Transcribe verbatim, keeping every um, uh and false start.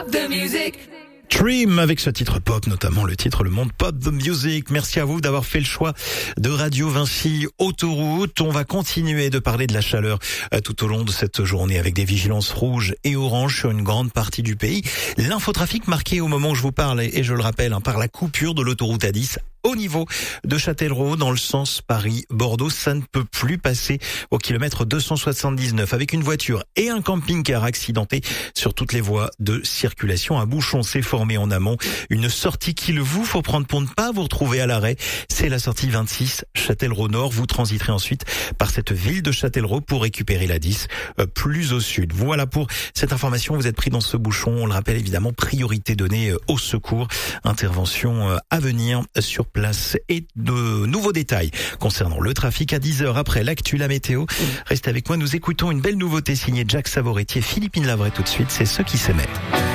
Pop the music. Dream avec ce titre pop, notamment le titre Le Monde Pop the Music. Merci à vous d'avoir fait le choix de Radio Vinci Autoroute. On va continuer de parler de la chaleur tout au long de cette journée avec des vigilances rouges et oranges sur une grande partie du pays. L'infotrafic marqué au moment où je vous parle, et je le rappelle, hein, par la coupure de l'autoroute A dix au niveau de Châtellerault dans le sens Paris-Bordeaux. Ça ne peut plus passer au kilomètre deux cent soixante-dix-neuf avec une voiture et un camping-car accidenté sur toutes les voies de circulation. Un bouchon s'est formé en amont. Une sortie qu'il vous faut prendre pour ne pas vous retrouver à l'arrêt. C'est la sortie vingt-six Châtellerault Nord. Vous transiterez ensuite par cette ville de Châtellerault pour récupérer la dix euh, plus au sud. Voilà pour cette information. Vous êtes pris dans ce bouchon. On le rappelle évidemment, priorité donnée euh, au secours. Intervention euh, à venir sur place. Et de nouveaux détails concernant le trafic à dix heures après l'actu, la météo. Restez avec moi, nous écoutons une belle nouveauté signée Jack Savoretti et Philippine Lavray tout de suite. C'est Ce qui s'aimait.